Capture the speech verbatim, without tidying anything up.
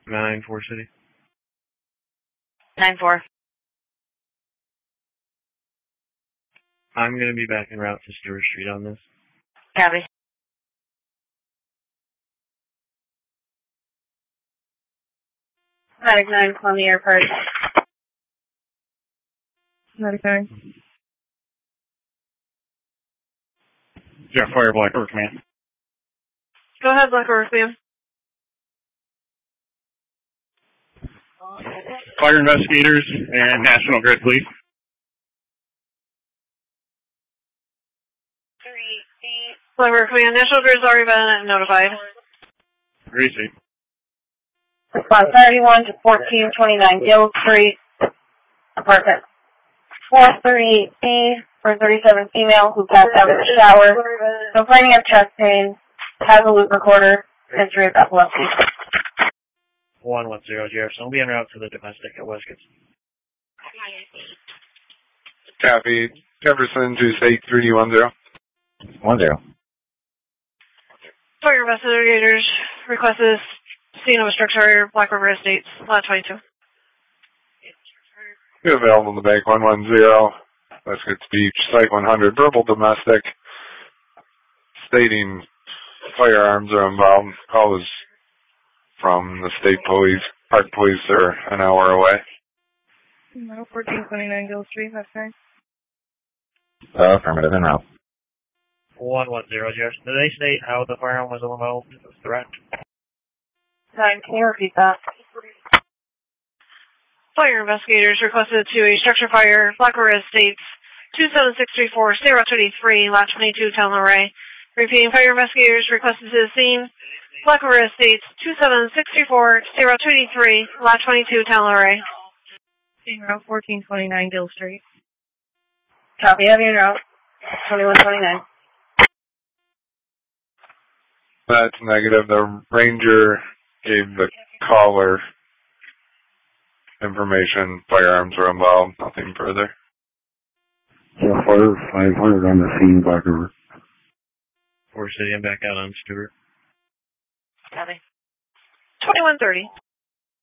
nine four City. nine four. I'm going to be back en route to Stewart Street on this. Copy. ninety-nine, Columbia Airport. ninety-nine. Jeff Fire, Black River Command. Go ahead, Black River Command. Fire investigators and National Grid Police. Black River Command, National Grid's already been notified. Greasy. Response thirty-one to fourteen twenty-nine Gill Street, apartment four thirty-eight B for thirty-seven female who passed out in the shower, complaining of chest pain, has a loop recorder, history of epilepsy. one one zero Jefferson. We'll be en route to the domestic at Westgate. Copy. Jefferson, two eight three one zero. one zero. Fire investigators requested scene of a structure, Black River Estates, lot twenty-two. You're available in the bank, one one zero. Westgate Beach, site one hundred, verbal domestic, stating firearms are involved. Call was from the state police. Park police are an hour away. No, fourteen twenty-nine Gill Street, that's right. Uh, affirmative en route. one one zero Jefferson. Did they state how the firearm was involved in the threat? Nine, can you repeat that? Fire investigators requested to a structure fire, Black River Estates, two seven six three four, State Route twenty-three, lot twenty-two, Town Luray. Repeating, fire investigators requested to the scene, Black River Estates, two seven six three four, State Route twenty-three, lot twenty-two, Town Luray. Scene route fourteen twenty-nine Gill Street. Copy, heavy en route, twenty-one twenty-nine. That's negative. The ranger gave the caller information. Firearms were involved. Nothing further. Jeff Fire, five hundred on the scene, Black River. four City, I'm back out on Stewart. Copy. twenty-one thirty.